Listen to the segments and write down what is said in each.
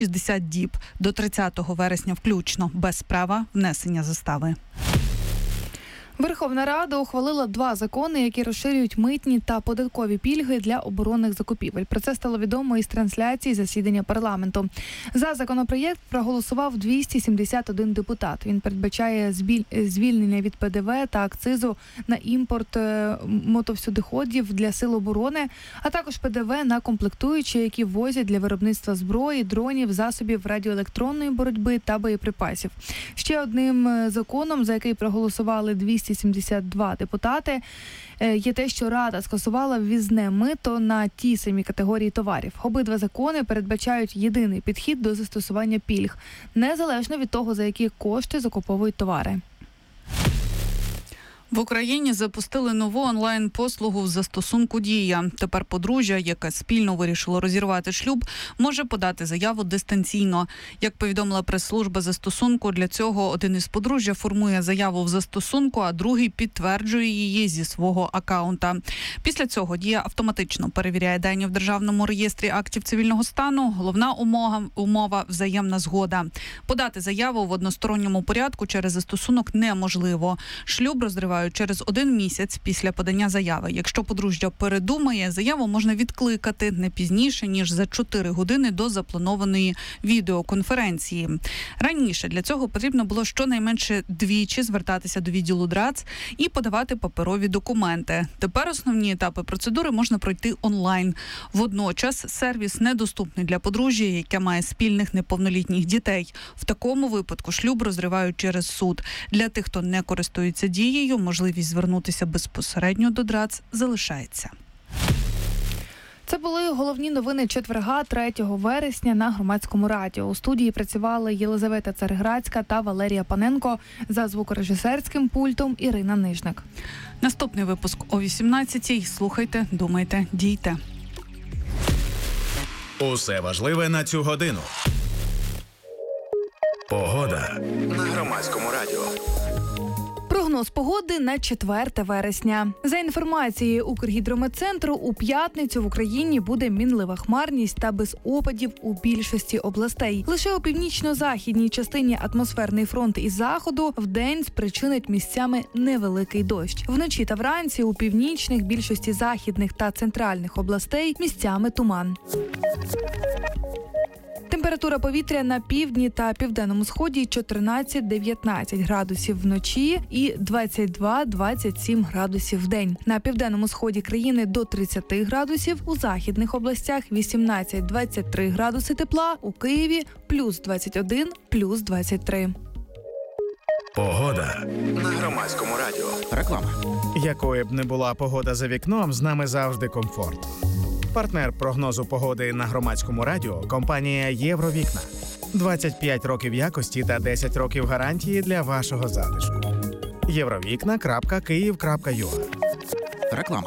60 діб до 30 вересня включно, без права внесення застави. Верховна Рада ухвалила 2 закони, які розширюють митні та податкові пільги для оборонних закупівель. Про це стало відомо із трансляції засідання парламенту. За законопроєкт проголосував 271 депутат. Він передбачає звільнення від ПДВ та акцизу на імпорт мотовсюдиходів для сил оборони, а також ПДВ на комплектуючі, які ввозять для виробництва зброї, дронів, засобів радіоелектронної боротьби та боєприпасів. Ще одним законом, за який проголосували 272 депутати, є те, що Рада скасувала ввізне мито на ті самі категорії товарів. Обидва закони передбачають єдиний підхід до застосування пільг, незалежно від того, за які кошти закуповують товари. В Україні запустили нову онлайн-послугу в застосунку «Дія». Тепер подружжя, яке спільно вирішило розірвати шлюб, може подати заяву дистанційно. Як повідомила прес-служба застосунку, для цього один із подружжя формує заяву в застосунку, а другий підтверджує її зі свого акаунта. Після цього «Дія» автоматично перевіряє дані в Державному реєстрі актів цивільного стану. Головна умова – взаємна згода. Подати заяву в односторонньому порядку через застосунок неможливо. Шлюб розривають через 1 місяць після подання заяви. Якщо подружжя передумає, заяву можна відкликати не пізніше, ніж за 4 години до запланованої відеоконференції. Раніше для цього потрібно було щонайменше 2 звертатися до відділу ДРАЦ і подавати паперові документи. Тепер основні етапи процедури можна пройти онлайн. Водночас сервіс недоступний для подружжя, яке має спільних неповнолітніх дітей. В такому випадку шлюб розривають через суд. Для тих, хто не користується «Дією», можливість звернутися безпосередньо до ДРАЦ залишається. Це були головні новини четверга, 3 вересня на Громадському радіо. У студії працювали Єлизавета Цареградська та Валерія Паненко. За звукорежисерським пультом Ірина Нижник. Наступний випуск о 18-й. Слухайте, думайте, дійте. Усе важливе на цю годину. Погода на Громадському радіо. Прогноз погоди на 4 вересня. За інформацією Укргідрометцентру, у п'ятницю в Україні буде мінлива хмарність та без опадів у більшості областей. Лише у північно-західній частині атмосферний фронт із заходу вдень спричинить місцями невеликий дощ. Вночі та вранці у північних, більшості західних та центральних областей місцями туман. Температура повітря на півдні та південному сході 14-19 градусів вночі і 22-27 градусів вдень. На південному сході країни до 30 градусів, у західних областях 18-23 градуси тепла, у Києві плюс 21, плюс 23. Погода на Громадському радіо. Реклама. Якою б не була погода за вікном, з нами завжди комфорт. Партнер прогнозу погоди на Громадському радіо – компанія «Євровікна». 25 років якості та 10 років гарантії для вашого затишку. Євровікна.Київ.ua. Реклама.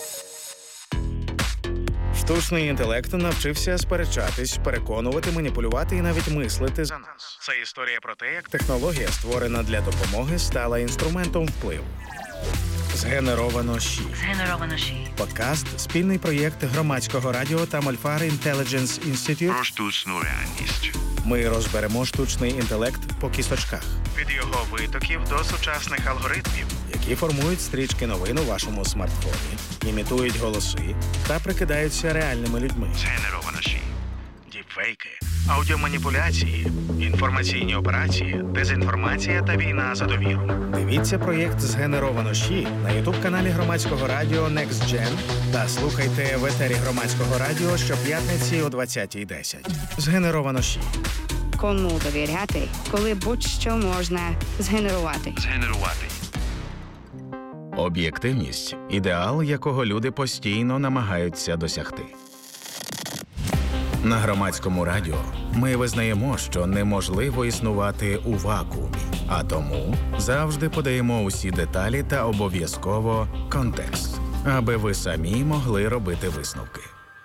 Штучний інтелект навчився сперечатись, переконувати, маніпулювати і навіть мислити за нас. Це історія про те, як технологія, створена для допомоги, стала інструментом впливу. Згенеровано ЩІ. Подкаст – спільний проєкт Громадського радіо та Мольфар Intelligence Institute про штучну реальність. Ми розберемо штучний інтелект по кісочках. Від його витоків до сучасних алгоритмів, які формують стрічки новин у вашому смартфоні, імітують голоси та прикидаються реальними людьми. Згенеровано ЩІ. Діпфейки, аудіоманіпуляції, інформаційні операції, дезінформація та війна за довіру. Дивіться проєкт «Згенеровано ЩІ» на ютуб-каналі Громадського радіо Next Gen та слухайте в етері Громадського радіо щоп'ятниці о 20:10. «Згенеровано ЩІ». Кому довіряти, коли будь-що можна згенерувати. Об'єктивність – ідеал, якого люди постійно намагаються досягти. На Громадському радіо ми визнаємо, що неможливо існувати у вакуумі, а тому завжди подаємо усі деталі та обов'язково контекст, аби ви самі могли робити висновки.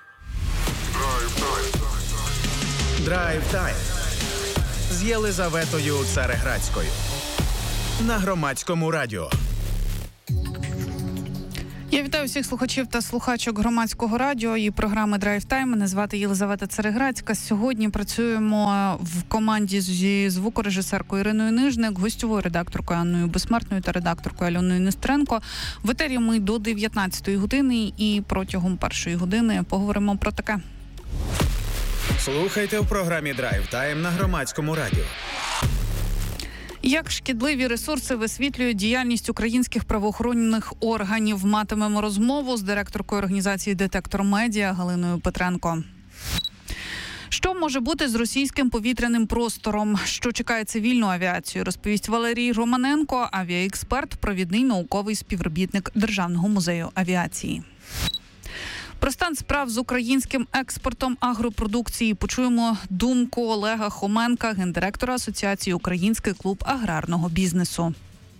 Драйв-тайм з Єлизаветою Цареградською на Громадському радіо. Я вітаю всіх слухачів та слухачок Громадського радіо і програми «Драйв Тайм». Мене звати Єлизавета Цереграцька. Сьогодні працюємо в команді зі звукорежисеркою Іриною Нижник, гостьовою редакторкою Анною Безсмертною та редакторкою Альоною Нестеренко. В етері ми до 19-ї години і протягом першої години поговоримо про таке. Слухайте в програмі «Драйв Тайм» на Громадському радіо. Як шкідливі ресурси висвітлюють діяльність українських правоохоронних органів? Матимемо розмову з директоркою організації «Детектор Медіа» Галиною Петренко. Що може бути з російським повітряним простором? Що чекає цивільну авіацію? Розповість Валерій Романенко, авіаексперт, провідний науковий співробітник Державного музею авіації. Про стан справ з українським експортом агропродукції почуємо думку Олега Хоменка, гендиректора Асоціації «Український клуб аграрного бізнесу».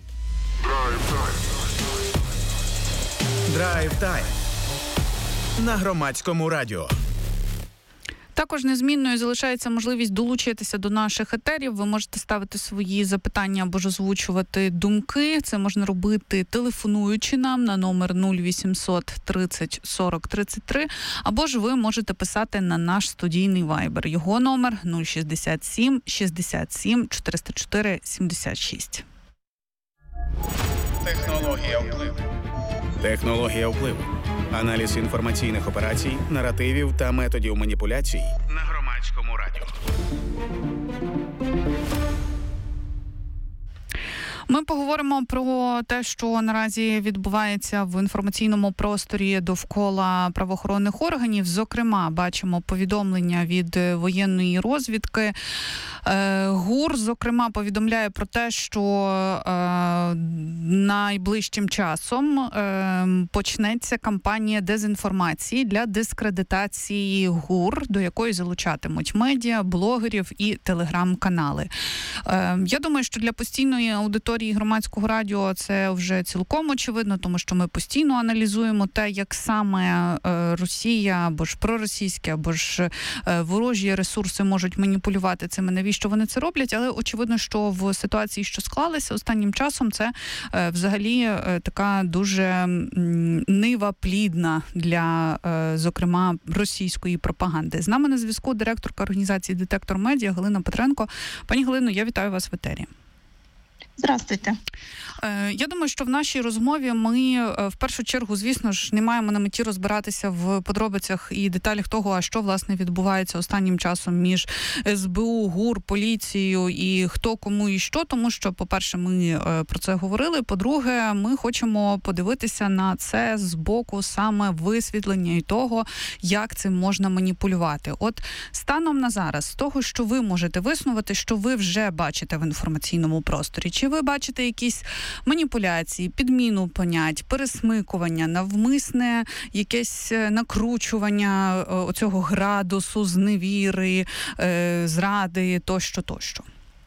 «Драйв Тайм» на Громадському радіо. Також незмінною залишається можливість долучитися до наших етерів. Ви можете ставити свої запитання або ж озвучувати думки. Це можна робити, телефонуючи нам на номер 0800 30 40 33, або ж ви можете писати на наш студійний вайбер. Його номер 067 67 404 76. Технологія впливу. Технологія впливу. Аналіз інформаційних операцій, наративів та методів маніпуляцій на Громадському радіо. Ми поговоримо про те, що наразі відбувається в інформаційному просторі довкола правоохоронних органів. Зокрема, бачимо повідомлення від воєнної розвідки. ГУР, зокрема, повідомляє про те, що найближчим часом почнеться кампанія дезінформації для дискредитації ГУР, до якої залучатимуть медіа, блогерів і телеграм-канали. Я думаю, що для постійної аудиторії Громадського радіо це вже цілком очевидно, тому що ми постійно аналізуємо те, як саме Росія або ж проросійські, або ж ворожі ресурси можуть маніпулювати цими, навіщо вони це роблять, але очевидно, що в ситуації, що склалися останнім часом, це взагалі така дуже нива плідна для, зокрема, російської пропаганди. З нами на зв'язку директорка організації «Детектор Медіа» Галина Петренко. Пані Галино, я вітаю вас в етері. Здравствуйте. Я думаю, що в нашій розмові ми в першу чергу, звісно ж, не маємо на меті розбиратися в подробицях і деталях того, а що, власне, відбувається останнім часом між СБУ, ГУР, поліцією і хто, кому і що, тому що, по-перше, ми про це говорили, по-друге, ми хочемо подивитися на це з боку саме висвітлення і того, як цим можна маніпулювати. От станом на зараз, з того, що ви можете виснувати, що ви вже бачите в інформаційному просторі, чи ви бачите якісь маніпуляції, підміну понять, пересмикування, навмисне якесь накручування оцього градусу, зневіри, зради, тощо?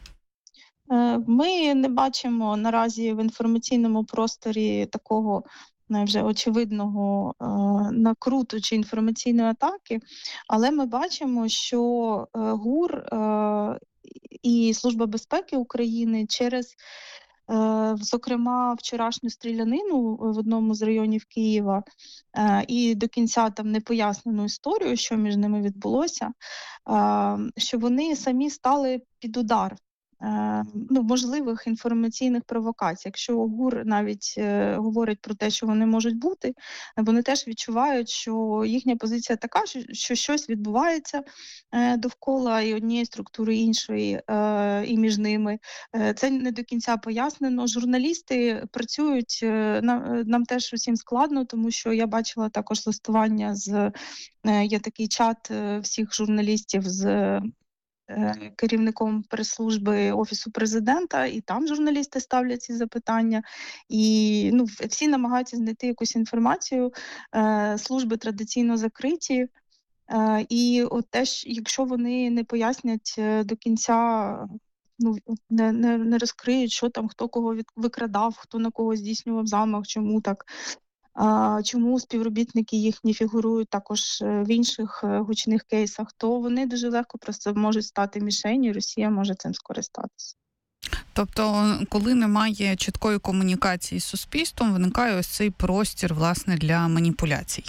Ми не бачимо наразі в інформаційному просторі такого вже очевидного накруту чи інформаційної атаки, але ми бачимо, що ГУР і Служба безпеки України через, зокрема, вчорашню стрілянину в одному з районів Києва і до кінця там непояснену історію, що між ними відбулося, що вони самі стали під удар можливих інформаційних провокацій. Якщо ГУР навіть говорить про те, що вони можуть бути, вони теж відчувають, що їхня позиція така, що щось відбувається довкола і однієї структури, іншої, і між ними. Це не до кінця пояснено. Журналісти працюють, нам теж усім складно, тому що я бачила також листування є такий чат всіх журналістів з керівником прес-служби Офісу Президента, і там журналісти ставлять ці запитання. І всі намагаються знайти якусь інформацію, служби традиційно закриті. І от теж, якщо вони не пояснять до кінця, не розкриють, що там, хто кого викрадав, хто на кого здійснював замах, чому так, чому співробітники їхні фігурують також в інших гучних кейсах, то вони дуже легко просто можуть стати мішенью, і Росія може цим скористатися. Тобто, коли немає чіткої комунікації з суспільством, виникає ось цей простір, власне, для маніпуляцій.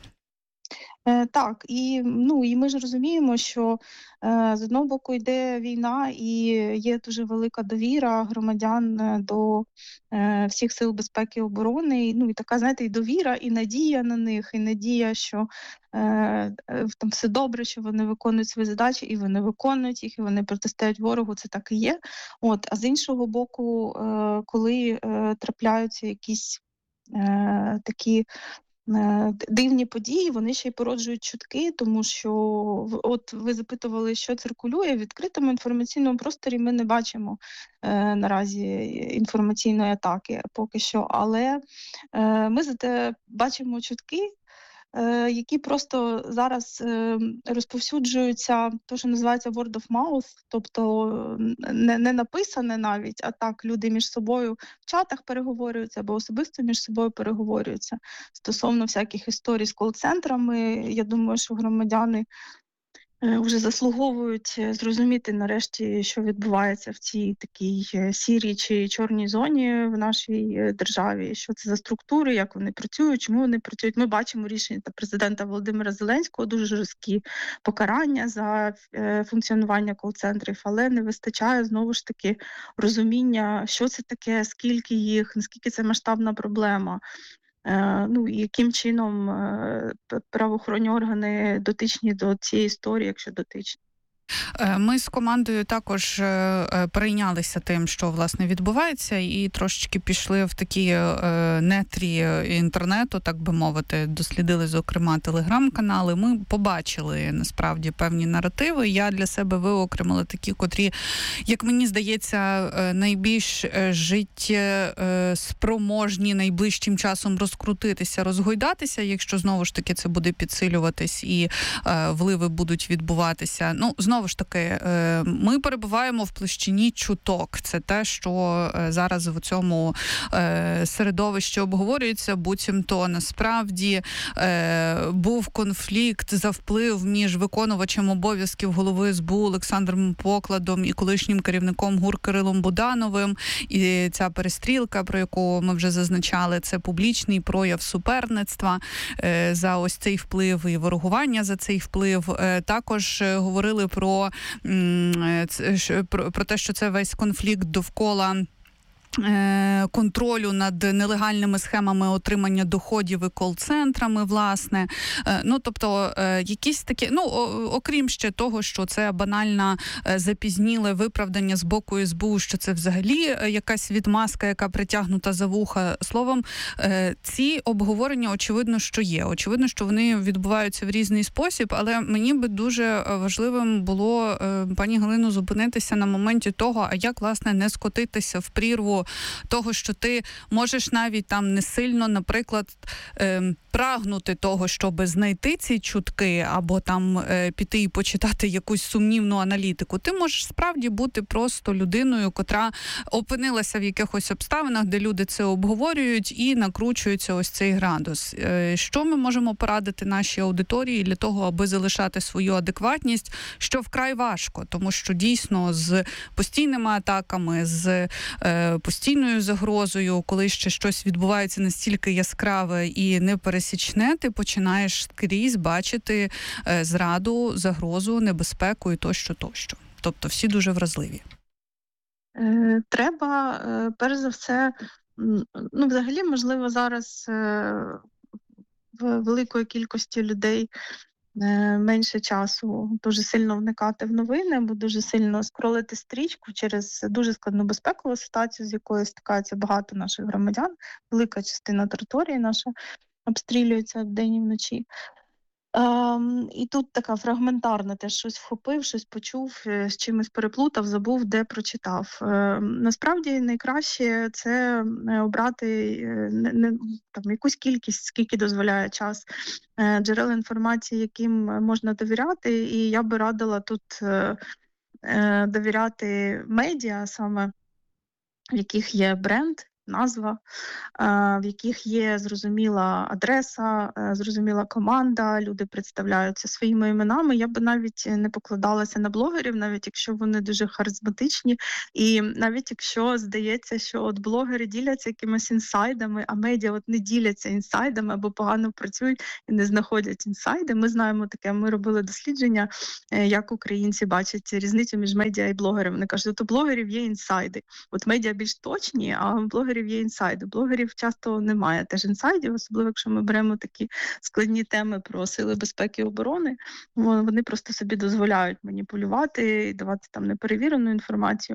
Так, і ми ж розуміємо, що з одного боку йде війна, і є дуже велика довіра громадян до всіх сил безпеки і оборони. І така, знаєте, і довіра, і надія на них, і надія, що там все добре, що вони виконують свої задачі, і вони виконують їх, і вони протистоять ворогу. Це так і є. А з іншого боку, коли трапляються якісь такі дивні події, вони ще й породжують чутки, тому що от ви запитували, що циркулює. В відкритому інформаційному просторі ми не бачимо наразі інформаційної атаки поки що, але ми зате бачимо чутки, які просто зараз розповсюджуються, то, що називається word of mouth, тобто не написане навіть, а так люди між собою в чатах переговорюються або особисто між собою переговорюються стосовно всяких історій з кол-центрами. Я думаю, що громадяни вже заслуговують зрозуміти нарешті, що відбувається в цій такій сірій чи чорній зоні в нашій державі, що це за структури, як вони працюють, чому вони працюють. Ми бачимо рішення президента Володимира Зеленського, дуже жорсткі покарання за функціонування кол-центрів, але не вистачає знову ж таки розуміння, що це таке, скільки їх, наскільки це масштабна проблема. І яким чином правоохоронні органи дотичні до цієї історії, якщо дотичні. Ми з командою також перейнялися тим, що, власне, відбувається, і трошечки пішли в такі нетрі інтернету, так би мовити, дослідили, зокрема, телеграм-канали. Ми побачили, насправді, певні наративи. Я для себе виокремила такі, котрі, як мені здається, найбільш життєспроможні найближчим часом розкрутитися, розгойдатися, якщо, знову ж таки, це буде підсилюватись і вливи будуть відбуватися. Знову ж таки, ми перебуваємо в площині чуток. Це те, що зараз в цьому середовищі обговорюється, буцімто насправді був конфлікт за вплив між виконувачем обов'язків голови СБУ Олександром Покладом і колишнім керівником ГУР Кирилом Будановим. І ця перестрілка, про яку ми вже зазначали, це публічний прояв суперництва за ось цей вплив і ворогування за цей вплив. Також говорили про те, що це весь конфлікт довкола контролю над нелегальними схемами отримання доходів і кол-центрами, власне. Тобто, якісь такі, окрім ще того, що це банальне запізніле виправдання з боку СБУ, що це взагалі якась відмазка, яка притягнута за вуха. Словом, ці обговорення, очевидно, що є. Очевидно, що вони відбуваються в різний спосіб, але мені би дуже важливим було, пані Галино, зупинитися на моменті того, а як, власне, не скотитися в прірву того, що ти можеш навіть там не сильно, наприклад, прагнути того, щоб знайти ці чутки, або там піти і почитати якусь сумнівну аналітику. Ти можеш справді бути просто людиною, котра опинилася в якихось обставинах, де люди це обговорюють і накручується ось цей градус. Що ми можемо порадити нашій аудиторії для того, аби залишати свою адекватність, що вкрай важко, тому що дійсно з постійними атаками, з постійною загрозою, коли ще щось відбувається настільки яскраве і непересічне, ти починаєш скрізь бачити зраду, загрозу, небезпеку і тощо. Тобто всі дуже вразливі. Треба, перш за все, взагалі, можливо, зараз в великої кількості людей менше часу дуже сильно вникати в новини, або дуже сильно скролити стрічку через дуже складну безпекову ситуацію, з якою стикаються багато наших громадян. Велика частина території наша обстрілюється вдень і вночі. І тут така фрагментарна, теж щось вхопив, щось почув, з чимось переплутав, забув, де прочитав. Насправді найкраще це обрати якусь кількість, скільки дозволяє час, джерел інформації, яким можна довіряти. І я би радила тут довіряти медіа, саме в яких є бренд, назва, в яких є зрозуміла адреса, зрозуміла команда, люди представляються своїми іменами. Я би навіть не покладалася на блогерів, навіть якщо вони дуже харизматичні, і навіть якщо здається, що от блогери діляться якимись інсайдами, а медіа от не діляться інсайдами або погано працюють і не знаходять інсайди. Ми знаємо таке, ми робили дослідження, як українці бачать різницю між медіа і блогерами. Вони кажуть, от у блогерів є інсайди. От медіа більш точні, а у блогерів є інсайди. У блогерів часто немає теж інсайдів, особливо якщо ми беремо такі складні теми про сили безпеки і оборони. Вони просто собі дозволяють маніпулювати і давати там неперевірену інформацію.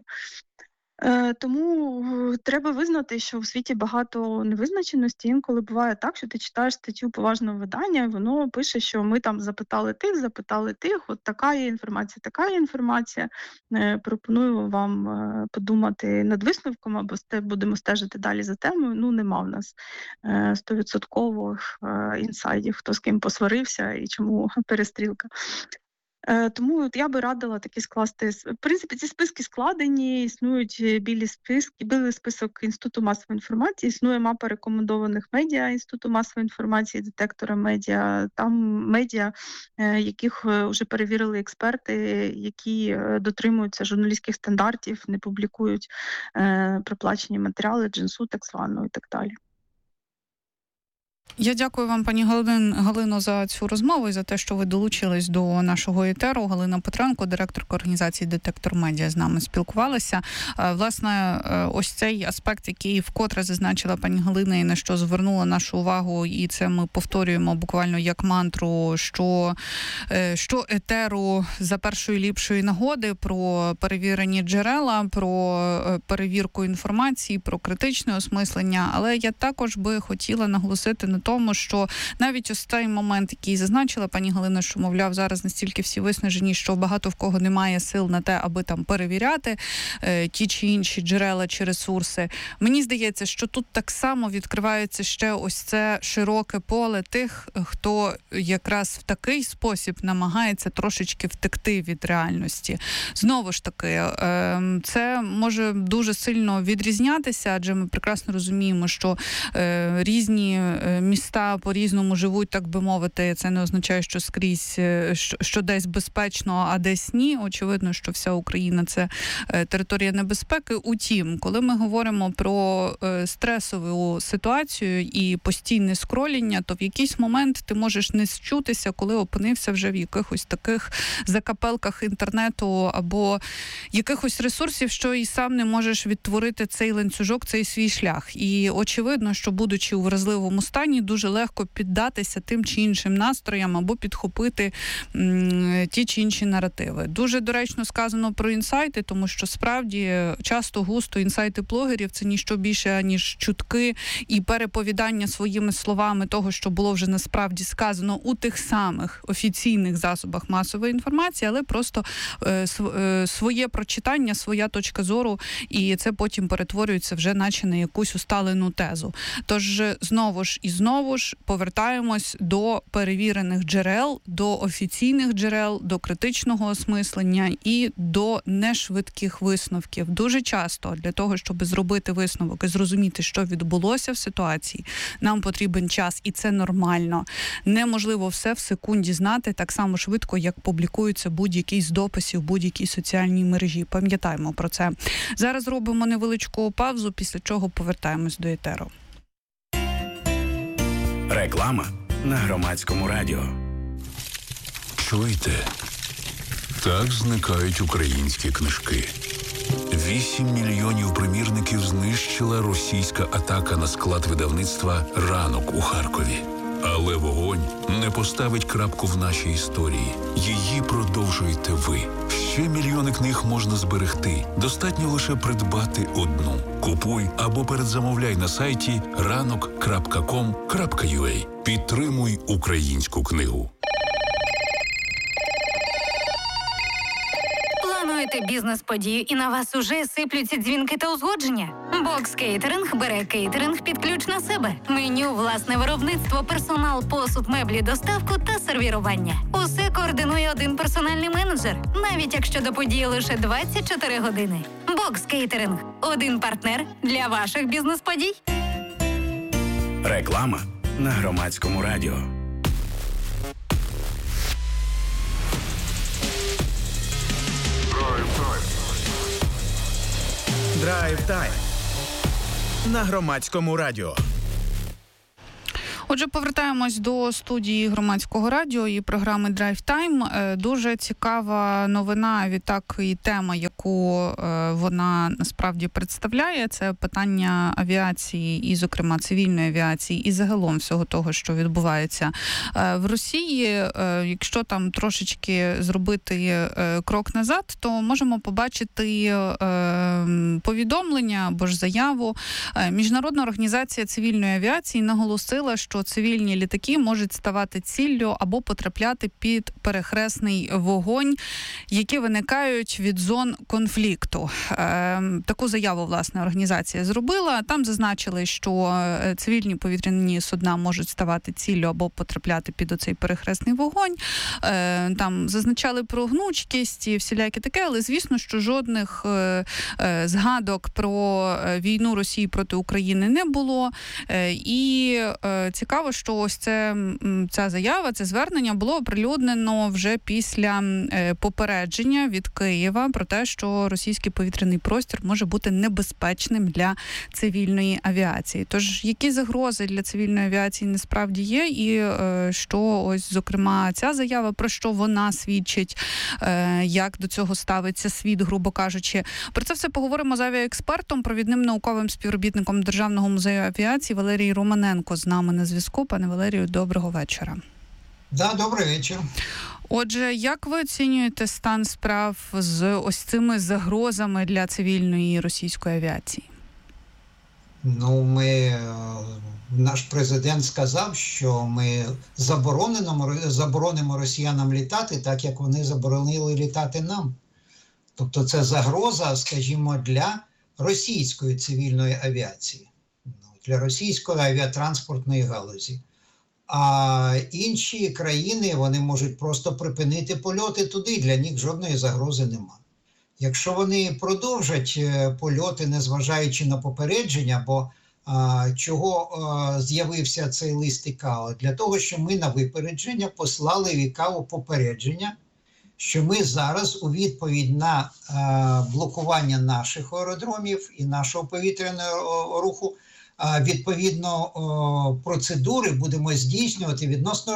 Тому треба визнати, що в світі багато невизначеності. Інколи буває так, що ти читаєш статтю поважного видання, і воно пише, що ми там запитали тих, от така є інформація. Пропоную вам подумати над висновком, або будемо стежити далі за темою. Ну, нема в нас 100% інсайдів, хто з ким посварився і чому перестрілка. Тому от я би радила такі скласти. В принципі, ці списки складені, існують білий список Інституту масової інформації, існує мапа рекомендованих медіа Інституту масової інформації, детектора медіа. Там медіа, яких вже перевірили експерти, які дотримуються журналістських стандартів, не публікують проплачені матеріали, джинсу так звану і так далі. Я дякую вам, пані Галино, за цю розмову і за те, що ви долучились до нашого етеру. Галина Петренко, директорка організації «Детектор Медіа», з нами спілкувалася. Власне, ось цей аспект, який вкотре зазначила пані Галина і на що звернула нашу увагу, і це ми повторюємо буквально як мантру, що етеру за першої ліпшої нагоди, про перевірені джерела, про перевірку інформації, про критичне осмислення. Але я також би хотіла наголосити на тому, що навіть ось цей момент, який зазначила пані Галина, що, мовляв, зараз настільки всі виснажені, що багато в кого немає сил на те, аби там перевіряти ті чи інші джерела чи ресурси. Мені здається, що тут так само відкривається ще ось це широке поле тих, хто якраз в такий спосіб намагається трошечки втекти від реальності. Знову ж таки, це може дуже сильно відрізнятися, адже ми прекрасно розуміємо, що різні міста по-різному живуть, так би мовити. Це не означає, що скрізь, що десь безпечно, а десь ні. Очевидно, що вся Україна – це територія небезпеки. Утім, коли ми говоримо про стресову ситуацію і постійне скроління, то в якийсь момент ти можеш не счутися, коли опинився вже в якихось таких закапелках інтернету або якихось ресурсів, що і сам не можеш відтворити цей ланцюжок, цей свій шлях. І очевидно, що будучи у вразливому стані, дуже легко піддатися тим чи іншим настроям або підхопити ті чи інші наративи. Дуже доречно сказано про інсайти, тому що справді часто-густо інсайти блогерів – це ніщо більше, ніж чутки і переповідання своїми словами того, що було вже насправді сказано у тих самих офіційних засобах масової інформації, але просто своє прочитання, своя точка зору, і це потім перетворюється вже наче на якусь усталену тезу. Тож знову ж повертаємось до перевірених джерел, до офіційних джерел, до критичного осмислення і до нешвидких висновків. Дуже часто для того, щоб зробити висновок і зрозуміти, що відбулося в ситуації, нам потрібен час, і це нормально. Неможливо все в секунді знати так само швидко, як публікується будь-який з дописів в будь-якій соціальній мережі. Пам'ятаємо про це. Зараз робимо невеличку паузу, після чого повертаємось до етеру. Реклама на Громадському радіо. Чуєте? Так зникають українські книжки. 8 мільйонів примірників знищила російська атака на склад видавництва «Ранок» у Харкові. Але вогонь не поставить крапку в нашій історії. Її продовжуєте ви. Ще мільйони книг можна зберегти. Достатньо лише придбати одну. Купуй або передзамовляй на сайті ranok.com.ua. Підтримуй українську книгу. Плануєте бізнес-подію і на вас уже сиплються дзвінки та узгодження? Бокс Кейтеринг бере кейтеринг під ключ на себе. Меню, власне виробництво, персонал, посуд, меблі, доставку та сервірування. Усе координує один персональний менеджер, навіть якщо до події лише 24 години. Бокс Кейтеринг – один партнер для ваших бізнес-подій. Реклама на Громадському радіо. Драйв тайм на Громадському радіо. Отже, повертаємось до студії Громадського радіо і програми Драйв Тайм. Дуже цікава новина, відтак і тема, яку вона насправді представляє. Це питання авіації і, зокрема, цивільної авіації і загалом всього того, що відбувається в Росії. Якщо там трошечки зробити крок назад, то можемо побачити повідомлення або ж заяву. Міжнародна організація цивільної авіації наголосила, що цивільні літаки можуть ставати ціллю або потрапляти під перехресний вогонь, які виникають від зон конфлікту. Таку заяву, власне, організація зробила. Там зазначили, що цивільні повітряні судна можуть ставати ціллю або потрапляти під оцей перехресний вогонь. Там зазначали про гнучкість і всіляке таке, але, звісно, що жодних згадок про війну Росії проти України не було. І цікаво, що ось ця заява, це звернення було оприлюднено вже після попередження від Києва про те, що російський повітряний простір може бути небезпечним для цивільної авіації. Тож, які загрози для цивільної авіації насправді є, і що ось, зокрема, ця заява, про що вона свідчить, як до цього ставиться світ, грубо кажучи. Про це все поговоримо з авіаекспертом, провідним науковим співробітником Державного музею авіації Валерій Романенко з нами на зв'язку. Пане Валерію, доброго вечора. Да, добрий вечір. Отже, як ви оцінюєте стан справ з ось цими загрозами для цивільної російської авіації? Ну, наш президент сказав, що ми заборонимо росіянам літати, так як вони заборонили літати нам. Тобто це загроза, скажімо, для російської цивільної авіації, для російської авіатранспортної галузі. А інші країни, вони можуть просто припинити польоти туди, для них жодної загрози нема. Якщо вони продовжать польоти, незважаючи на попередження, бо чого з'явився цей лист ІКАО? Для того, що ми на випередження послали в ІКАО попередження, що ми зараз у відповідь на блокування наших аеродромів і нашого повітряного руху відповідно процедури будемо здійснювати відносно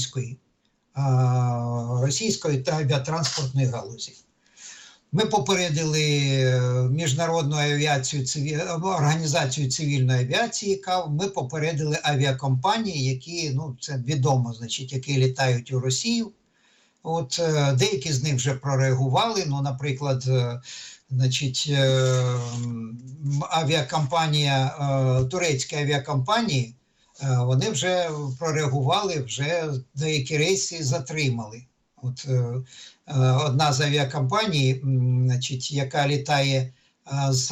російської та авіатранспортної галузі. Ми попередили Міжнародну організацію цивільної авіації КАВ, ми попередили авіакомпанії, які, це відомо, які літають у Росію. Деякі з них вже прореагували, наприклад, турецькі авіакомпанії, вони вже прореагували, вже деякі рейси затримали. Одна з авіакомпаній, яка літає з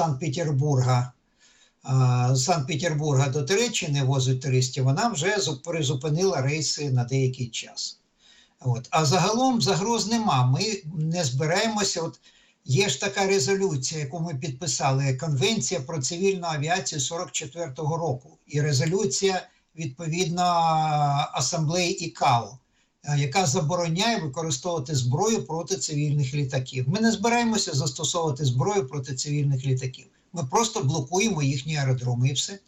Санкт-Петербурга до Туреччини, возить туристів, вона вже призупинила рейси на деякий час. А загалом загроз нема. Ми не збираємося. Є ж така резолюція, яку ми підписали, Конвенція про цивільну авіацію 44-го року. І резолюція, відповідно, Асамблеї ІКАО, яка забороняє використовувати зброю проти цивільних літаків. Ми не збираємося застосовувати зброю проти цивільних літаків. Ми просто блокуємо їхні аеродроми і все.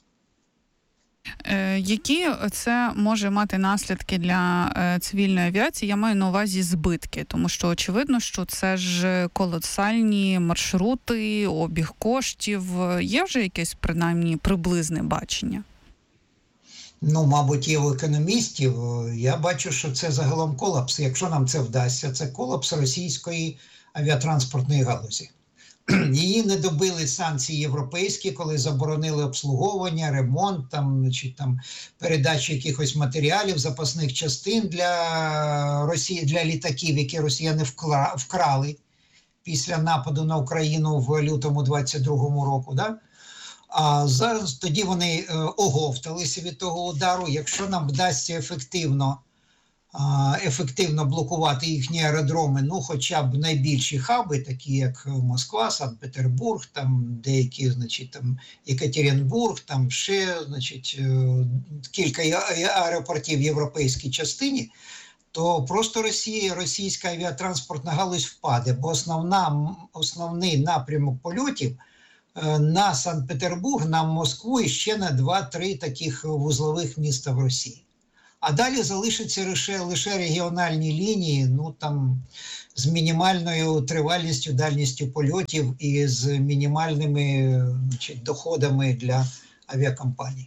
Які це може мати наслідки для цивільної авіації? Я маю на увазі збитки, тому що очевидно, що це ж колосальні маршрути, обіг коштів. Є вже якесь, принаймні, приблизне бачення? Мабуть, є у економістів. Я бачу, що це загалом колапс. Якщо нам це вдасться, це колапс російської авіатранспортної галузі. Її не добили санкції європейські, коли заборонили обслуговування, ремонт, передачу якихось матеріалів, запасних частин для літаків, які росіяни вкрали. після нападу на Україну в лютому 22-му року, да? А зараз тоді вони оговталися від того удару. Якщо нам вдасться ефективно блокувати їхні аеродроми, ну хоча б найбільші хаби, такі як Москва, Санкт-Петербург, там деякі, значить, там Екатеринбург, там ще, значить, кілька аеропортів в європейській частині, то просто російська авіатранспортна галузь впаде, бо основний напрямок польотів на Санкт-Петербург, на Москву і ще на 2-3 таких вузлових міста в Росії. А далі залишаться лише регіональні лінії, ну там з мінімальною тривалістю, дальністю польотів і з мінімальними, значить, доходами для авіакомпаній.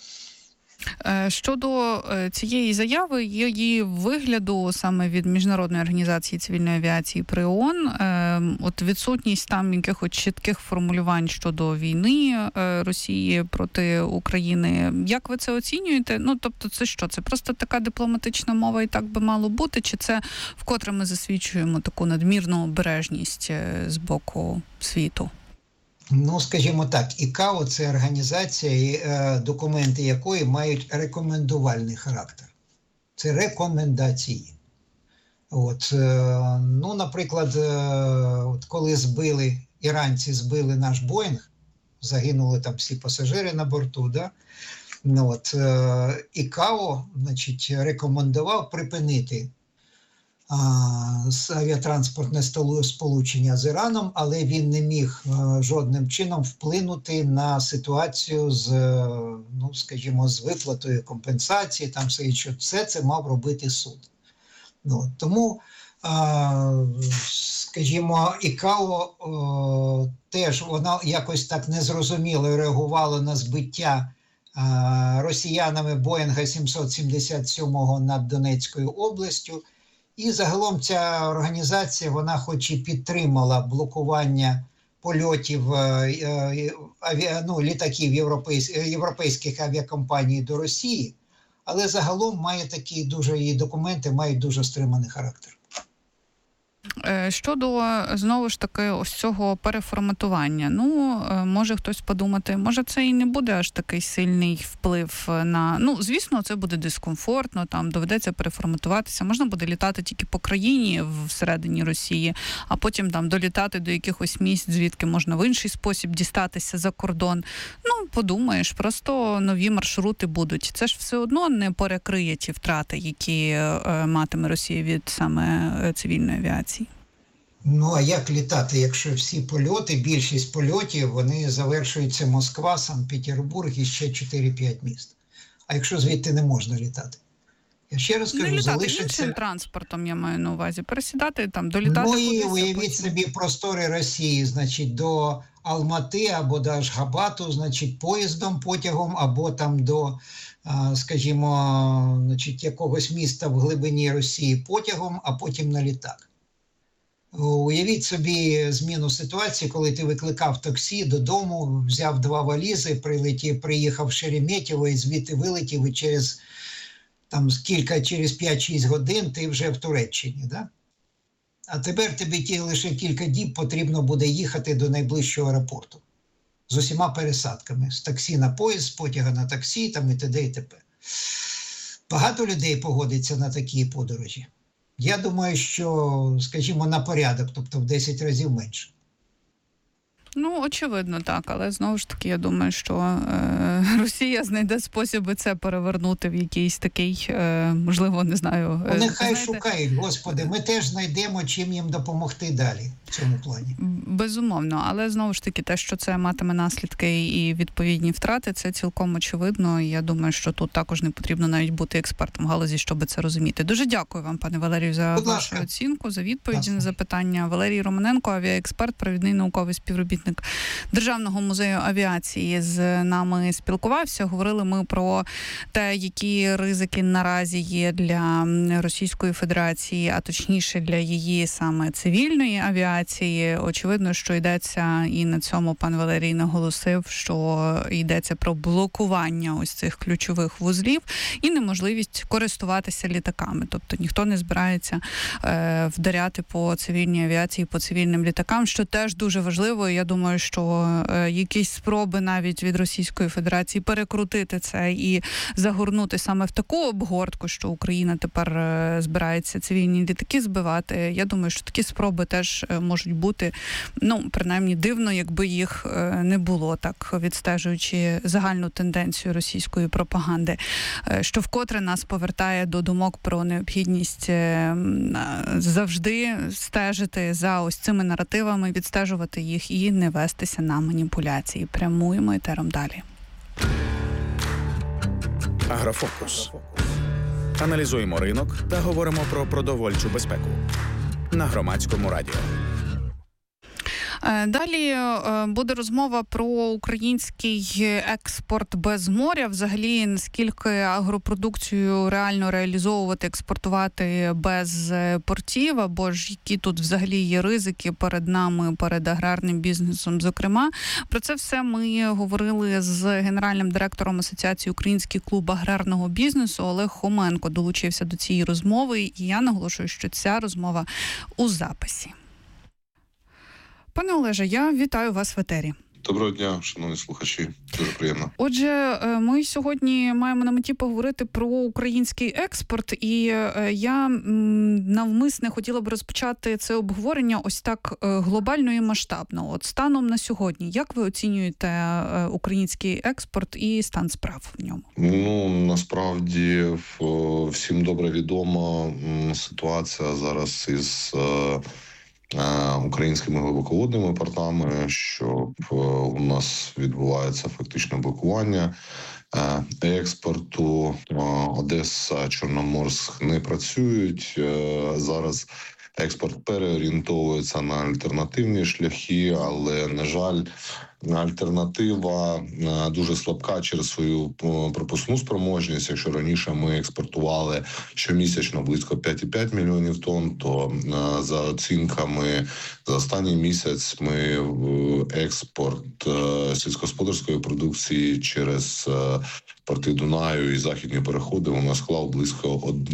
Щодо цієї заяви, її вигляду саме від Міжнародної організації цивільної авіації при ООН, от відсутність там якихось чітких формулювань щодо війни Росії проти України. Як ви це оцінюєте? Ну, тобто це що? Це просто така дипломатична мова і так би мало бути? Чи це вкотре ми засвідчуємо таку надмірну обережність з боку світу? Ну, скажімо так, ІКАО – це організація, документи якої мають рекомендувальний характер. Це рекомендації. От, ну, наприклад, от коли іранці збили наш Боїнг, загинули там всі пасажири на борту, да? Ну, от, ІКАО, значить, рекомендував припинити авіатранспортне сполучення з Іраном, але він не міг жодним чином вплинути на ситуацію з, ну, скажімо, з виплатою компенсації, там все це мав робити суд. Ну, тому, скажімо, ІКАО теж воно якось так незрозуміло реагувало на збиття росіянами Боїнга 777 над Донецькою областю. І загалом ця організація, вона хоч і підтримала блокування польотів літаків європейських авіакомпаній до Росії, але загалом має такі її документи мають дуже стриманий характер. Щодо, знову ж таки, ось цього переформатування. Ну, може хтось подумати, може це і не буде аж такий сильний вплив на... Ну, звісно, це буде дискомфортно, там доведеться переформатуватися. Можна буде літати тільки по країні всередині Росії, а потім там долітати до якихось місць, звідки можна в інший спосіб дістатися за кордон. Ну, подумаєш, просто нові маршрути будуть. Це ж все одно не перекриє ті втрати, які матиме Росія від саме цивільної авіації. Ну, а як літати, якщо всі польоти, більшість польотів, вони завершуються Москва, Санкт-Петербург і ще 4-5 міст. А якщо звідти не можна літати? Я ще раз кажу, залишиться... іншим транспортом, я маю на увазі, пересідати, там, долітати кудись. Ну, і уявіть потім собі простори Росії, значить, до Алмати або до Ашгабату, значить, поїздом, потягом, або там до, скажімо, значить, якогось міста в глибині Росії потягом, а потім на літак. Уявіть собі зміну ситуації, коли ти викликав таксі додому, взяв 2 валізи, приїхав в Шереметьєво і звідти вилетів, і через 5-6 годин ти вже в Туреччині. Да? А тепер тобі лише кілька діб потрібно буде їхати до найближчого аеропорту з усіма пересадками. З таксі на поїзд, з потяга на таксі, там і т.д. і т.п. Багато людей погодиться на такі подорожі. Я думаю, що, скажімо, на порядок, тобто в 10 разів менше. Ну, очевидно, так. Але, знову ж таки, я думаю, що Росія знайде способи це перевернути в якийсь такий, можливо, не знаю... Нехай шукають, Господи. Ми теж знайдемо, чим їм допомогти далі в цьому плані. Безумовно. Але, знову ж таки, те, що це матиме наслідки і відповідні втрати, це цілком очевидно. І я думаю, що тут також не потрібно навіть бути експертом в галузі, щоб це розуміти. Дуже дякую вам, пане Валерію, за вашу оцінку, за відповіді на запитання. Валерій Романенко, авіаексперт, провідний науковий співробітник співробітник Державного музею авіації, з нами спілкувався. Говорили ми про те, які ризики наразі є для Російської Федерації, а точніше для її саме цивільної авіації. Очевидно, що йдеться, і на цьому пан Валерій наголосив, що йдеться про блокування ось цих ключових вузлів і неможливість користуватися літаками. Тобто ніхто не збирається вдаряти по цивільній авіації, по цивільним літакам, що теж дуже важливо. Я думаю, що якісь спроби навіть від Російської Федерації перекрутити це і загорнути саме в таку обгортку, що Україна тепер збирається цивільні літаки збивати. Я думаю, що такі спроби теж можуть бути, принаймні дивно, якби їх не було, так відстежуючи загальну тенденцію російської пропаганди, що вкотре нас повертає до думок про необхідність завжди стежити за ось цими наративами, відстежувати їх і не вестися на маніпуляції. Прямуємо етером далі. Агрофокус. Аналізуємо ринок та говоримо про продовольчу безпеку. На Громадському радіо. Далі буде розмова про український експорт без моря. Взагалі, наскільки агропродукцію реально реалізовувати, експортувати без портів, або ж які тут взагалі є ризики перед нами, перед аграрним бізнесом, зокрема. Про це все ми говорили з генеральним директором Асоціації «Український клуб аграрного бізнесу» Олег Хоменко долучився до цієї розмови, і я наголошую, що ця розмова у записі. Пане Олеже, я вітаю вас в етері. Доброго дня, шановні слухачі. Дуже приємно. Отже, ми сьогодні маємо на меті поговорити про український експорт, і я навмисне хотіла б розпочати це обговорення ось так глобально і масштабно. От станом на сьогодні, як ви оцінюєте український експорт і стан справ в ньому? Насправді всім добре відома ситуація зараз із українськими глибоководними портами, що у нас відбувається фактично блокування експорту. Одеса, Чорноморськ не працюють. Зараз експорт переорієнтовується на альтернативні шляхи, але, на жаль, альтернатива дуже слабка через свою пропускну спроможність. Якщо раніше ми експортували щомісячно близько 5,5 мільйонів тонн, то за оцінками за останній місяць ми експорт сільськогосподарської продукції через порти Дунаю і західні переходи у нас склав близько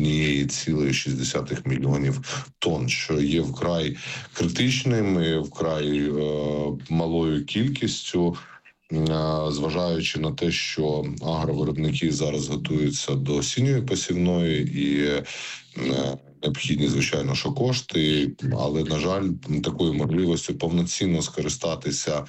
1,6 мільйонів тонн, що є вкрай критичним і вкрай малою кількістю, зважаючи на те, що агровиробники зараз готуються до осінньої посівної і необхідні, звичайно, що кошти, але, на жаль, такою можливістю повноцінно скористатися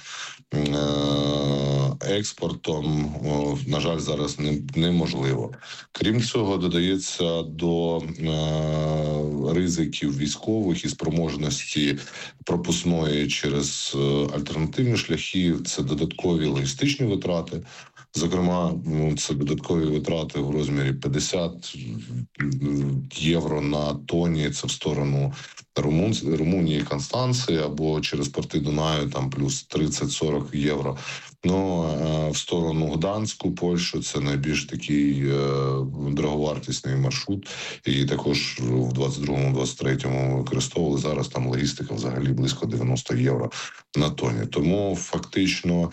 експортом, на жаль, зараз неможливо. Крім цього, додається до ризиків військових і спроможності пропускної через альтернативні шляхи, це додаткові логістичні витрати. Зокрема, це додаткові витрати в розмірі 50 євро на тонні, це в сторону Румунії, Констанції, або через порти Дунаю, там плюс 30-40 євро. В сторону Гданську, Польщу, це найбільш такий дороговартісний маршрут. І також в 22-23 використовували. Зараз там логістика взагалі близько 90 євро на тонні. Тому фактично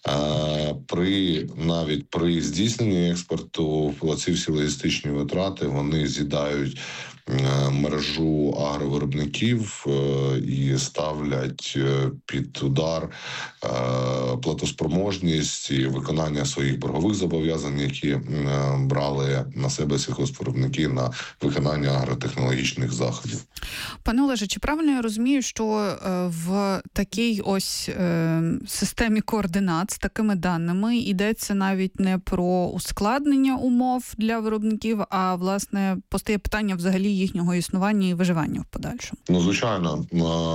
навіть при здійсненні експорту ці всі логістичні витрати, вони з'їдають мережу агровиробників і ставлять під удар платоспроможність і виконання своїх боргових зобов'язань, які брали на себе сільгоспвиробники на виконання агротехнологічних заходів. Пане Олеже, чи правильно я розумію, що в такій ось системі координат з такими даними йдеться навіть не про ускладнення умов для виробників, а, власне, постає питання взагалі їхнього існування і виживання в подальшому? Звичайно.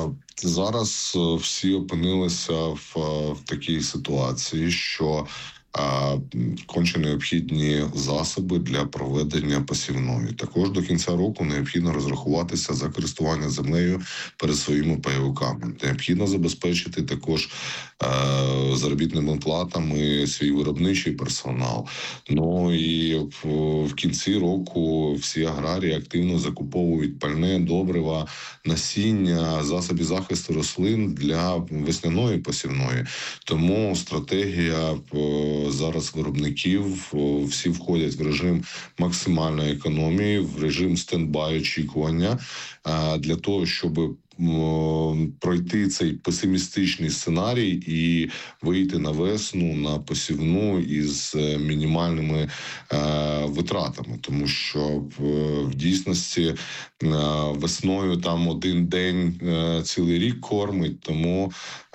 Зараз всі опинилися в такій ситуації, що конче необхідні засоби для проведення посівної. Також до кінця року необхідно розрахуватися за користування землею перед своїми пайовиками. Необхідно забезпечити також заробітними платами свій виробничий персонал. Ну і в кінці року всі аграрії активно закуповують пальне, добрива, насіння, засоби захисту рослин для весняної посівної. Тому стратегія зараз виробників, всі входять в режим максимальної економії, в режим стендбай очікування для того, щоб пройти цей песимістичний сценарій і вийти на весну, на посівну із мінімальними витратами. Тому що в дійсності весною там один день цілий рік кормить, тому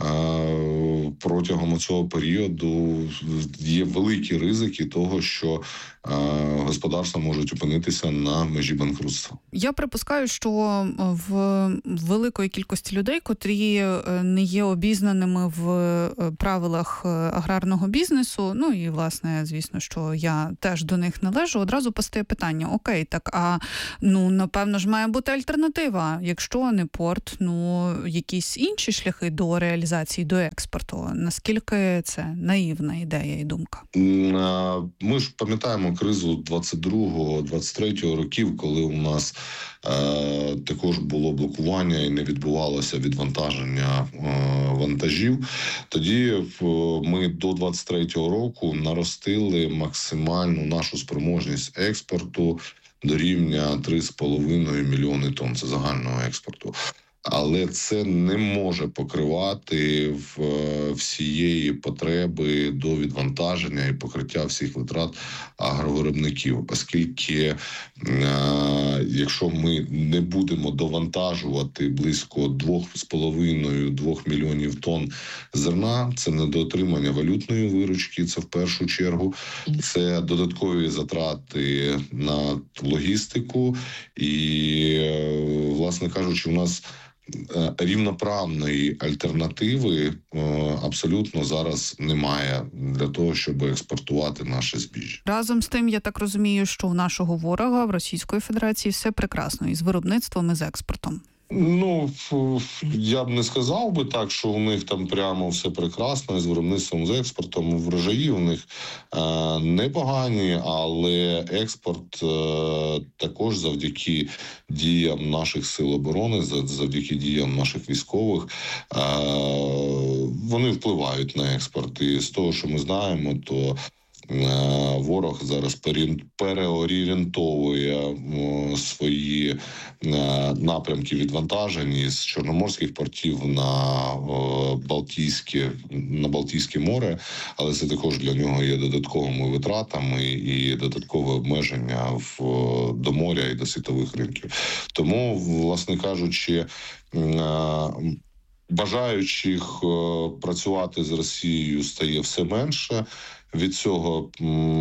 протягом цього періоду є великі ризики того, що господарства можуть опинитися на межі банкрутства. Я припускаю, що в великої кількості людей, котрі не є обізнаними в правилах аграрного бізнесу, ну і, власне, звісно, що я теж до них належу, одразу постає питання, окей, так, напевно ж має бути альтернатива, якщо не порт, якісь інші шляхи до реалізації, до експорту. Наскільки це наївна ідея і думка? Ми ж пам'ятаємо кризу 22-23 років, коли у нас також було блокування і не відбувалося відвантаження вантажів. Тоді ми до 23-го року наростили максимальну нашу спроможність експорту до рівня 3,5 мільйони тонн. Це загального експорту. Але це не може покривати всієї потреби до відвантаження і покриття всіх витрат агровиробників. Оскільки, якщо ми не будемо довантажувати близько 2,5-2 мільйонів тонн зерна, це недоотримання валютної виручки, це в першу чергу, це додаткові затрати на логістику і, власне кажучи, у нас рівноправної альтернативи абсолютно зараз немає для того, щоб експортувати наше збіжжя. Разом з тим, я так розумію, що у нашого ворога, в Російської Федерації, все прекрасно із виробництвом, і з експортом. Я б не сказав би так, що у них там прямо все прекрасно з виробництвом, з експортом. Врожаї у них непогані, але експорт також завдяки діям наших сил оборони, завдяки діям наших військових, вони впливають на експорт. І з того, що ми знаємо, то ворог зараз переорієнтовує свої напрямки відвантажень із чорноморських портів на Балтійське море, але це також для нього є додатковими витратами і додаткове обмеження до моря і до світових ринків. Тому, власне кажучи, бажаючих працювати з Росією стає все менше. Від цього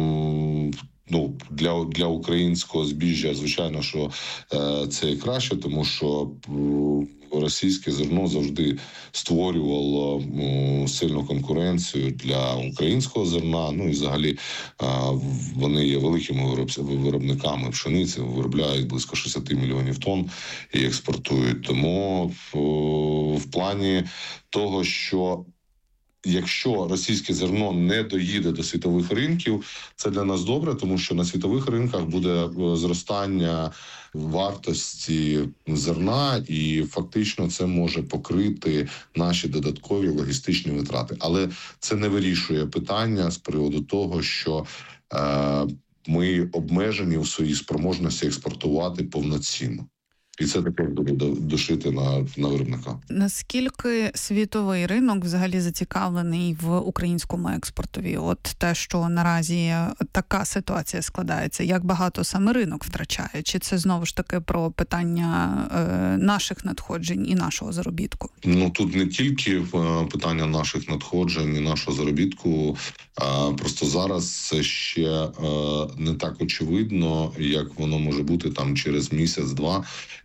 для українського збіжжя, звичайно, що це і краще, тому що російське зерно завжди створювало сильну конкуренцію для українського зерна. Ну і взагалі вони є великими виробниками пшениці, виробляють близько 60 мільйонів тонн і експортують. Тому в плані того, що якщо російське зерно не доїде до світових ринків, це для нас добре, тому що на світових ринках буде зростання вартості зерна, і фактично це може покрити наші додаткові логістичні витрати. Але це не вирішує питання з приводу того, що ми обмежені у своїй спроможності експортувати повноцінно. І це таке буде душити на виробника. Наскільки світовий ринок взагалі зацікавлений в українському експортові? От те, що наразі така ситуація складається, як багато саме ринок втрачає? Чи це знову ж таки про питання наших надходжень і нашого заробітку? Тут не тільки питання наших надходжень і нашого заробітку, просто зараз це ще не так очевидно, як воно може бути там через місяць-два,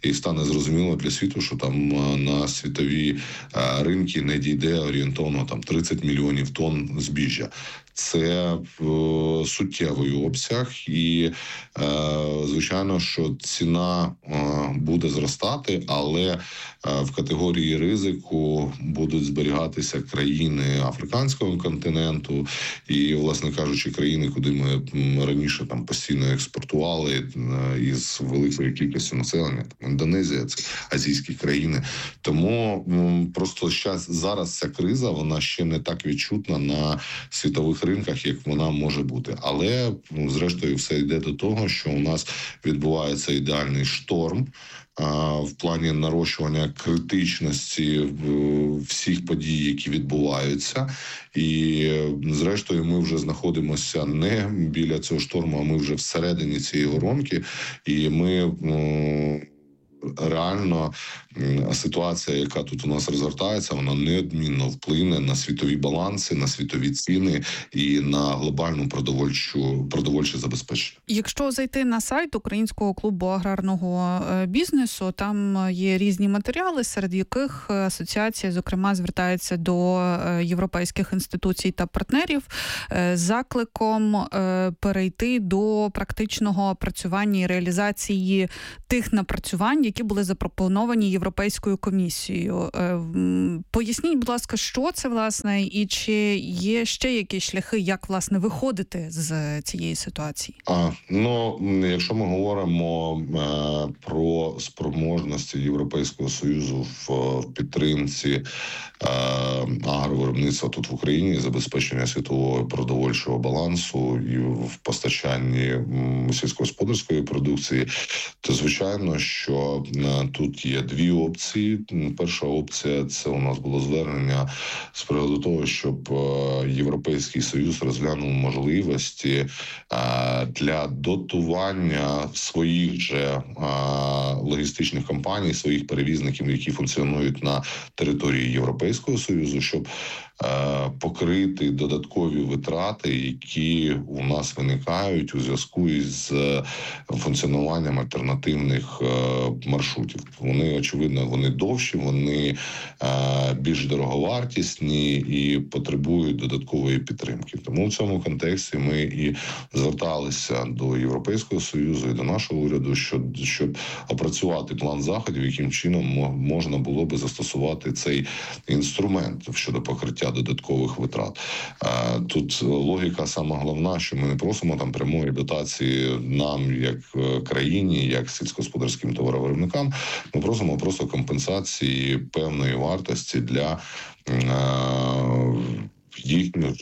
і стане зрозуміло для світу, що там на світові ринки не дійде орієнтовно 30 мільйонів тонн збіжжя. Це суттєвий обсяг, і звичайно, що ціна буде зростати, але в категорії ризику будуть зберігатися країни африканського континенту і, власне кажучи, країни, куди ми раніше постійно експортували із великою кількістю населення, Індонезія, це азійські країни. Тому просто зараз ця криза, вона ще не так відчутна на світових ринках, як вона може бути. Але, зрештою, все йде до того, що у нас відбувається ідеальний шторм в плані нарощування критичності всіх подій, які відбуваються. І, зрештою, ми вже знаходимося не біля цього шторму, а ми вже всередині цієї воронки. І ми реально ситуація, яка тут у нас розгортається, вона неодмінно вплине на світові баланси, на світові ціни і на глобальну продовольче забезпечення. Якщо зайти на сайт Українського клубу аграрного бізнесу, там є різні матеріали, серед яких асоціація, зокрема, звертається до європейських інституцій та партнерів з закликом перейти до практичного опрацювання і реалізації тих напрацювань, які були запропоновані Європейською комісією. Поясніть, будь ласка, що це, власне, і чи є ще якісь шляхи, як, власне, виходити з цієї ситуації? Якщо ми говоримо про спроможності Європейського Союзу в підтримці агровиробництва тут в Україні, забезпечення світового продовольчого балансу і в постачанні сільськогосподарської продукції, то, звичайно, що тут є дві опції. Перша опція – це у нас було звернення з приводу того, щоб Європейський Союз розглянув можливості для дотування своїх же логістичних компаній, своїх перевізників, які функціонують на території Європейського Союзу, щоб покрити додаткові витрати, які у нас виникають у зв'язку із функціонуванням альтернативних маршрутів. Вони, очевидно, вони довші, вони більш дороговартісні і потребують додаткової підтримки. Тому в цьому контексті ми і зверталися до Європейського Союзу і до нашого уряду, щоб опрацювати план заходів, яким чином можна було би застосувати цей інструмент щодо покриття додаткових витрат. Тут логіка сама головна, що ми не просимо прямої дотації нам, як країні, як сільськогосподарським товаровиробникам. Ми просимо просто компенсації певної вартості для їхніх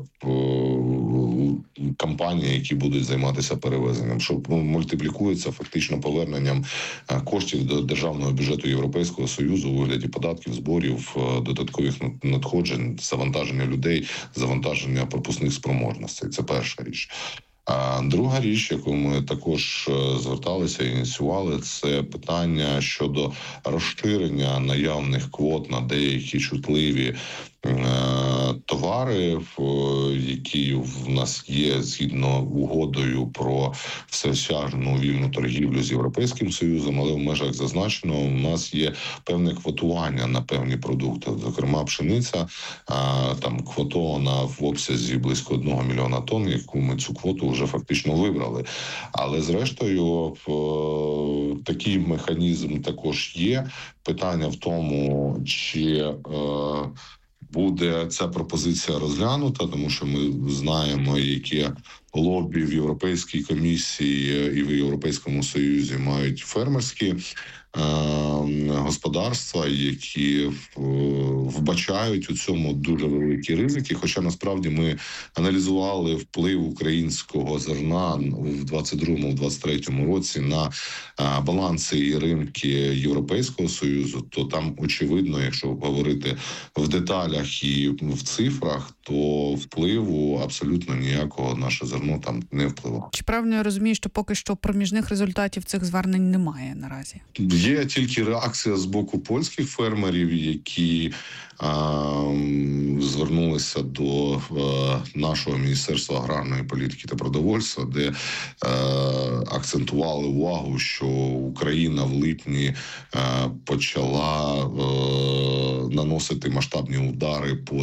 компаній, які будуть займатися перевезенням, що мультиплікується фактично поверненням коштів до державного бюджету Європейського Союзу у вигляді податків, зборів, додаткових надходжень, завантаження людей, завантаження пропускних спроможностей. Це перша річ. А друга річ, яку ми також зверталися і ініціювали, це питання щодо розширення наявних квот на деякі чутливі товари, які в нас є згідно угодою про всеосяжну вільну торгівлю з Європейським Союзом, але в межах зазначеного у нас є певне квотування на певні продукти. Зокрема, пшениця квотована в обсязі близько 1 мільйона тонн, яку ми цю квоту вже фактично вибрали. Але зрештою такий механізм також є. Питання в тому, чи буде ця пропозиція розглянута, тому що ми знаємо, яке лобі в Європейській комісії і в Європейському Союзі мають фермерські господарства, які вбачають у цьому дуже великі ризики. Хоча насправді ми аналізували вплив українського зерна в 22-23 році на баланси і ринки Європейського Союзу, то там очевидно, якщо говорити в деталях і в цифрах, то впливу абсолютно ніякого наше зерно там не впливало. Чи правильно я розумію, що поки що проміжних результатів цих звернень немає наразі? Є тільки реакція з боку польських фермерів, які звернулися до нашого Міністерства аграрної політики та продовольства, де акцентували увагу, що Україна в липні почала наносити масштабні удари по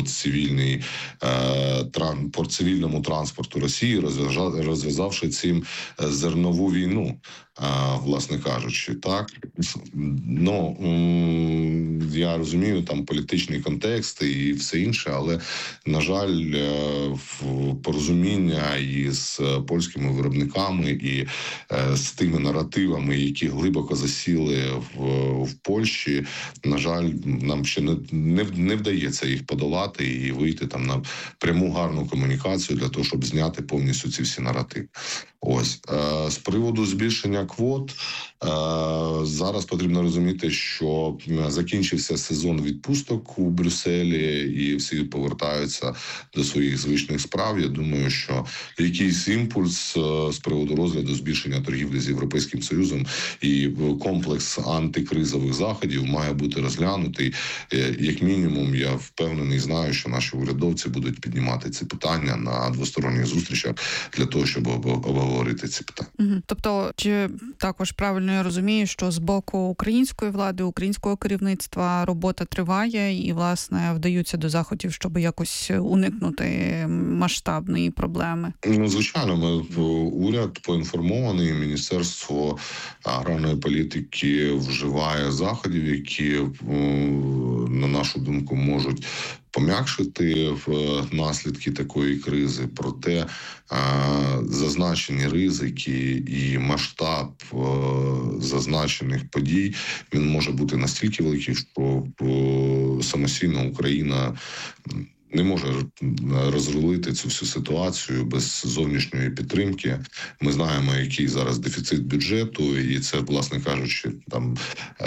цивільному транспорту Росії, розв'язавши цим зернову війну, власне кажучи. Так? Ну, я розумію, там політичний контекст і все інше, але, на жаль, порозуміння із польськими виробниками і з тими наративами, які глибоко засіли в Польщі, на жаль, нам ще не вдається їх подолати і вийти там на пряму гарну комунікацію для того, щоб зняти повністю ці всі наративи. Ось. З приводу збільшення квот, зараз потрібно розуміти, що закінчився сезон відпусток у Брюсселі і всі повертаються до своїх звичних справ. Я думаю, що якийсь імпульс з приводу розгляду збільшення торгівлі з Європейським Союзом і комплекс антикризових заходів має бути розглянутий. Як мінімум, я впевнений, знаю, що наші урядовці будуть піднімати ці питання на двосторонніх зустрічах для того, щоб обговорити ці питання. Тобто, чи також правильно я розумію, що з боку української влади, українського керівництва робота триває і, власне, вдаються до заходів, щоб якось уникнути масштабної проблеми? Ну, звичайно, уряд поінформований, Міністерство аграрної політики вживає заходів, які, на нашу думку, можуть пом'якшити наслідки такої кризи. Проте зазначені ризики і масштаб зазначених подій, він може бути настільки великий, що самостійно Україна не може розрулити цю всю ситуацію без зовнішньої підтримки. Ми знаємо, який зараз дефіцит бюджету, і це, власне кажучи, там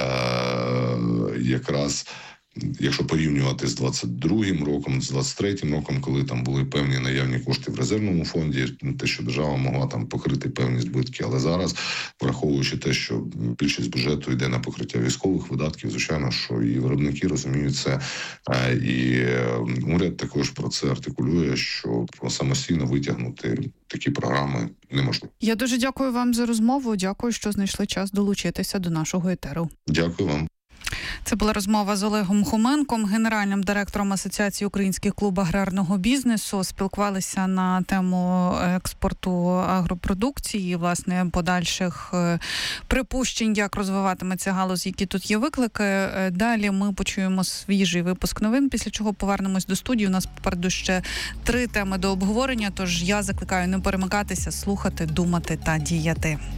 якраз, якщо порівнювати з 22-м роком, з 23-м роком, коли там були певні наявні кошти в резервному фонді, те, що держава могла там покрити певні збитки. Але зараз, враховуючи те, що більшість бюджету йде на покриття військових видатків, звичайно, що і виробники розуміють це, і уряд також про це артикулює, що самостійно витягнути такі програми неможливо. Я дуже дякую вам за розмову. Дякую, що знайшли час долучитися до нашого етеру. Дякую вам. Це була розмова з Олегом Хоменком, генеральним директором Асоціації українських клубів аграрного бізнесу. Спілкувалися на тему експорту агропродукції, власне, подальших припущень, як розвиватиметься галузь, які тут є виклики. Далі ми почуємо свіжий випуск новин, після чого повернемось до студії. У нас попереду ще 3 теми до обговорення, тож я закликаю не перемикатися, слухати, думати та діяти.